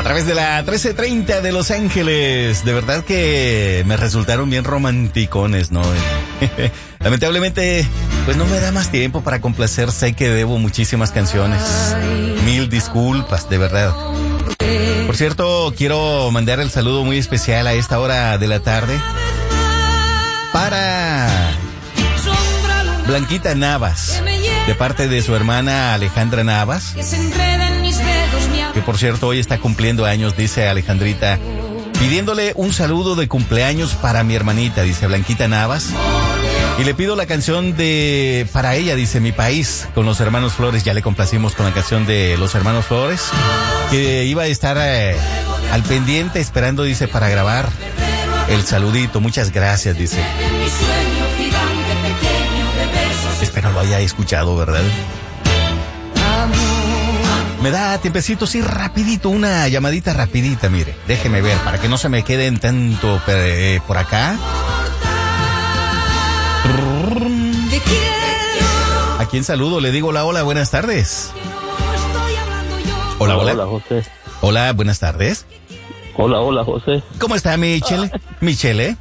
través de la 1330 de Los Ángeles. De verdad que me resultaron bien romanticones, ¿no? Lamentablemente, pues no me da más tiempo para complacer. Sé que debo muchísimas canciones. Mil disculpas, de verdad. Por cierto, quiero mandar el saludo muy especial a esta hora de la tarde para Blanquita Navas, de parte de su hermana Alejandra Navas, que por cierto hoy está cumpliendo años, dice Alejandrita, pidiéndole un saludo de cumpleaños para mi hermanita, dice Blanquita Navas, y le pido la canción para ella, dice Mi País, con los hermanos Flores. Ya le complacimos con la canción de los hermanos Flores, que iba a estar al pendiente esperando, dice, para grabar el saludito. Muchas gracias, dice. Espero lo haya escuchado, ¿verdad? Me da tiempecito, sí, rapidito, una llamadita rapidita, mire. Déjeme ver, para que no se me queden tanto por acá. ¿A quién saludo? Le digo hola, buenas tardes. Hola. Hola, José. Hola, buenas tardes. Hola, José. ¿Cómo está, Michelle? Michelle.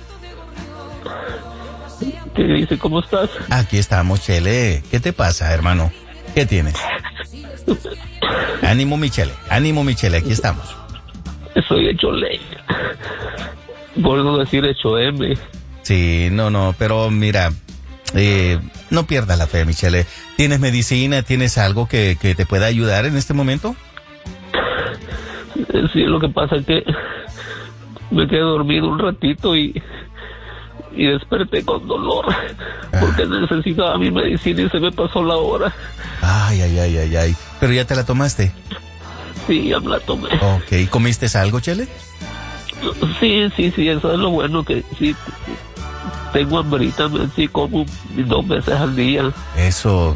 ¿Qué dice? ¿Cómo estás? Aquí estamos, Chele. ¿Qué te pasa, hermano? ¿Qué tienes? Ánimo, Michelle, aquí estamos. Soy hecho leña. Por no decir hecho M. Sí, no, pero mira, no pierdas la fe, Michelle. ¿Tienes medicina? ¿Tienes algo que te pueda ayudar en este momento? Sí, lo que pasa es que me quedé dormido un ratito y desperté con dolor porque necesitaba mi medicina y se me pasó la hora. Ay. ¿Pero ya te la tomaste? Sí, ya me la tomé. Ok, ¿comiste algo, Chele? Sí, eso es lo bueno, que sí tengo hambrita, sí como 2 veces al día. Eso.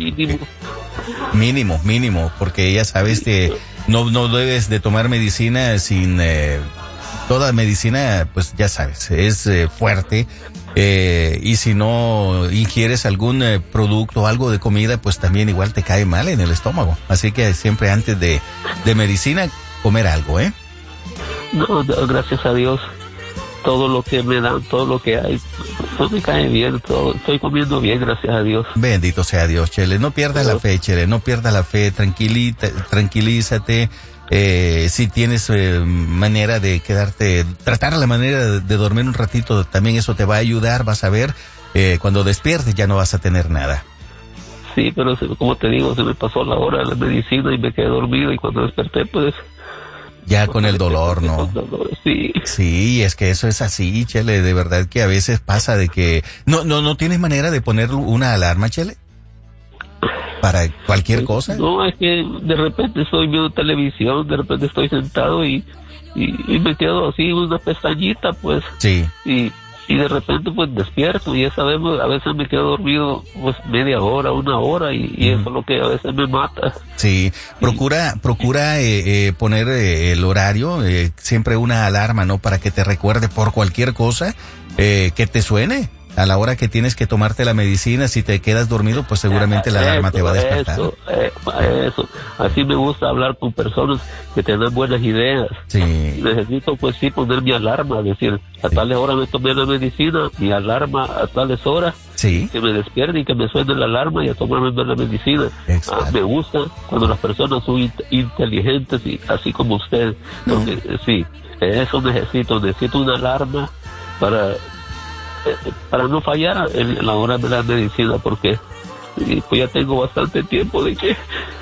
Mínimo, porque ya sabes que no debes de tomar medicina sin... toda medicina, pues ya sabes, es fuerte. Y si no ingieres algún producto o algo de comida, pues también igual te cae mal en el estómago. Así que siempre antes de medicina, comer algo, ¿eh? No, gracias a Dios, todo lo que me dan, todo lo que hay, pues me cae bien, todo, estoy comiendo bien, gracias a Dios. Bendito sea Dios, Chele. No pierdas la fe, Chele, no pierdas la fe, tranquilízate. Si tienes manera de quedarte, tratar la manera de dormir un ratito, también eso te va a ayudar, vas a ver, cuando despiertes ya no vas a tener nada. Sí, pero como te digo, se me pasó la hora de la medicina y me quedé dormido, y cuando desperté, pues... Ya con el dolor, ¿no? Sí. Sí, es que eso es así, Chele, de verdad que a veces pasa de que... ¿No tienes manera de poner una alarma, Chele? ¿Para cualquier cosa? No, es que de repente estoy viendo televisión, de repente estoy sentado y me quedo así, una pestañita, pues. Sí. Y de repente pues despierto, y ya sabemos, a veces me quedo dormido pues media hora, 1 hora, y eso es lo que a veces me mata. Sí, procura poner el horario, siempre una alarma, ¿no? Para que te recuerde por cualquier cosa, que te suene a la hora que tienes que tomarte la medicina. Si te quedas dormido, pues seguramente la alarma te va a despertar. Eso. Así me gusta hablar con personas que tengan buenas ideas. Sí. Necesito, pues sí, poner mi alarma, decir, a tales horas me tomé la medicina, mi alarma a tales horas, sí, que me despierte y que me suene la alarma y a tomarme la medicina. Me gusta cuando las personas son inteligentes, y así como usted. Porque, sí, eso necesito una alarma para no fallar en la hora de la medicina, porque pues ya tengo bastante tiempo de que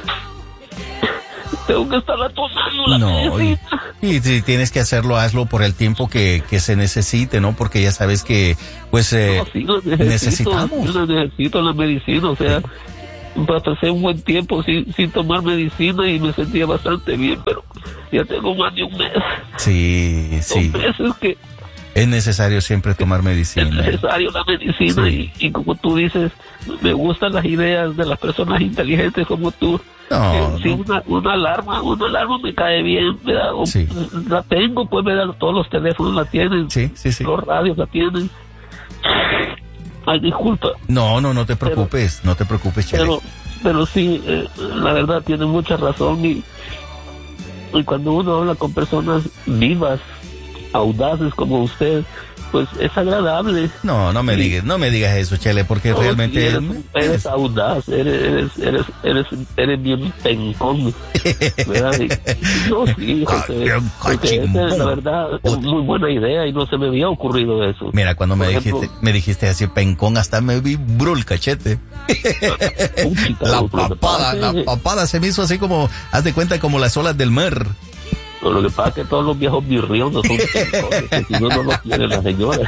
tengo que estar tomando la medicina. Y si tienes que hacerlo, hazlo por el tiempo que se necesite, ¿no? Porque ya sabes que pues necesitamos. Yo necesito la medicina, o sea, pasé un buen tiempo sin tomar medicina y me sentía bastante bien, pero ya tengo más de un mes. Sí. Son meses que es necesario siempre tomar medicina. Es necesario la medicina, sí. Y como tú dices, me gustan las ideas de las personas inteligentes como tú. Sí, una alarma me cae bien, ¿verdad? Sí. La tengo, pues, ¿verdad? Todos los teléfonos la tienen. Sí. Los radios la tienen. Ay, disculpa. No te preocupes, Chele. Pero sí, la verdad tiene mucha razón, y Y cuando uno habla con personas vivas, audaces como usted, pues es agradable. No me digas eso, Chele, porque realmente eres audaz, eres bien pencón, ¿verdad? No, sí, José, la verdad es muy buena idea y no se me había ocurrido eso. Mira, cuando me dijiste así pencón, hasta me vibró el cachete. La papada se me hizo así como, haz de cuenta, como las olas del mar. Lo que pasa es que todos los viejos birriones son pencones, que si no los quiere la señora.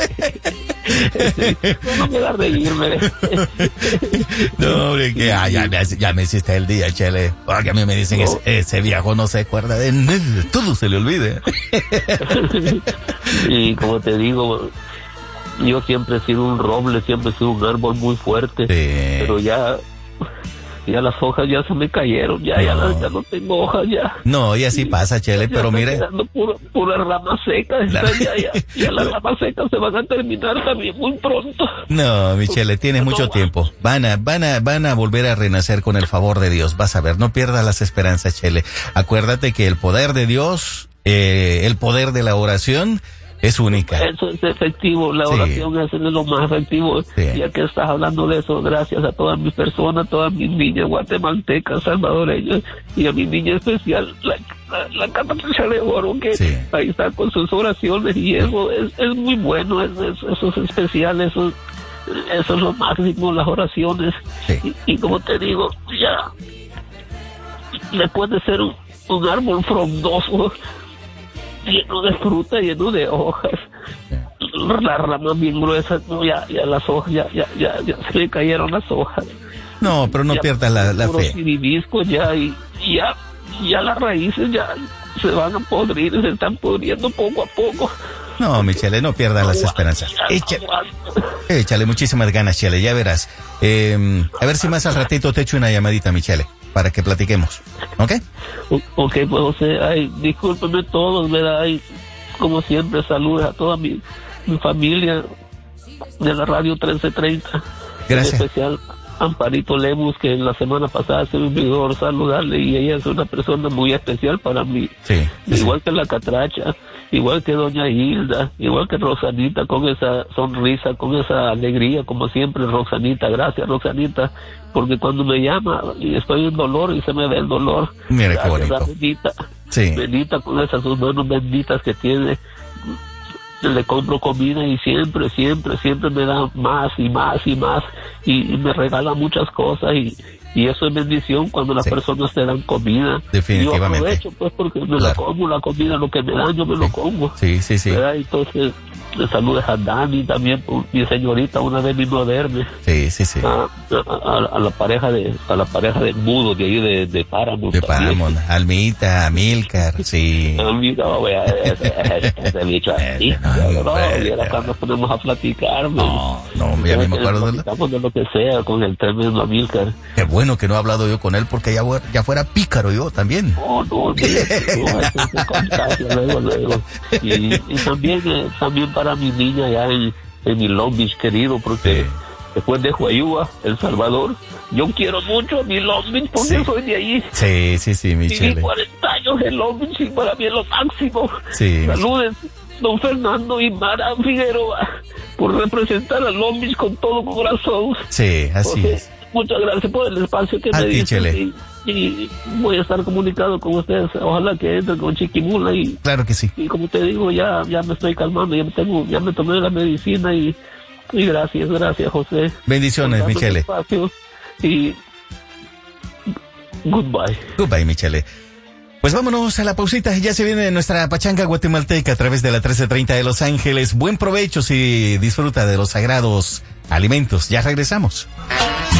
No me da reírme. No, hombre, que ya me hiciste el día, Chele. Porque a mí me dicen, ese viejo no se acuerda de nada, todo se le olvida. Y como te digo, yo siempre he sido un roble, siempre he sido un árbol muy fuerte, pero ya las hojas ya se me cayeron, ya no tengo hojas ya. No, y así pasa, Chele, pero mire. Quedando pura rama seca, ya las ramas secas se van a terminar también muy pronto. No, mi Chele, tienes mucho tiempo. Van a volver a renacer con el favor de Dios, vas a ver, no pierdas las esperanzas, Chele. Acuérdate que el poder de Dios, el poder de la oración, es única. Eso es efectivo, la oración es lo más efectivo. Ya que estás hablando de eso, gracias a todas mis personas, todas mis niñas guatemaltecas, salvadoreñas, y a mi niña especial, la Catapacha de Oro, que ahí está con sus oraciones, y eso es muy bueno, eso es especial, eso es lo máximo, las oraciones. Y como te digo, ya después de ser un árbol frondoso, lleno de fruta, lleno de hojas, las ramas bien gruesas, no, ya las hojas, ya se le cayeron las hojas. No, pero no pierdas la fe. Ya las raíces ya se van a podrir, se están pudriendo poco a poco. No, mi Chele, no pierdas las esperanzas. Échale muchísimas ganas, Chele, ya verás. A ver si más al ratito te echo una llamadita, mi Chele, para que platiquemos, ¿ok? Ok, pues José, discúlpeme todos, ¿verdad? Como siempre, saludos a toda mi familia de la radio 1330. Gracias. En especial Amparito Lemus, que la semana pasada se me olvidó saludarle, y ella es una persona muy especial para mí. Igual que la Catracha, igual que doña Hilda, igual que Rosanita, con esa sonrisa, con esa alegría, como siempre, Rosanita. Gracias, Rosanita, porque cuando me llama y estoy en dolor y se me ve el dolor, mira qué bonito. Bendita, bendita con esas sus manos benditas que tiene. Le compro comida y siempre me da más y más y más, y me regala muchas cosas, y eso es bendición cuando las personas te dan comida. Definitivamente. Yo aprovecho, pues, porque me la como, la comida, lo que me dan, yo me lo como. Sí. ¿Verdad? Entonces, le saludes a Dani también, mi señorita, una vez vino a verme. Sí. A la pareja de Mudo, de ahí de Paramount. De Paramount, Almita, Milcar, sí. Almita, ese bicho así. Acá nos ponemos a platicar. No, ya me acuerdo de lo que sea con el tremendo Amílcar. Qué bueno que no he hablado yo con él, porque ya fuera pícaro yo también. No, se contagia luego. Y también para mi niña ya en mi Long Beach querido, porque después de Huayúa, El Salvador, yo quiero mucho a mi Long Beach porque soy de ahí. Sí, mi Chele. Viví 40 años en Long Beach y para mí es lo máximo. Saludes, don Fernando y Mara Figueroa, por representar a Long Beach con todo corazón. Sí, así es. Muchas gracias por el espacio que me diste. Y voy a estar comunicado con ustedes. Ojalá que entre con Chiquimula. Claro que sí. Y como te digo, ya me estoy calmando. Ya me tomé la medicina y gracias, José. Bendiciones, Michele. Y goodbye. Goodbye, Michele. Pues vámonos a la pausita. Ya se viene nuestra pachanga guatemalteca a través de la 1330 de Los Ángeles. Buen provecho si disfruta de los sagrados alimentos. Ya regresamos.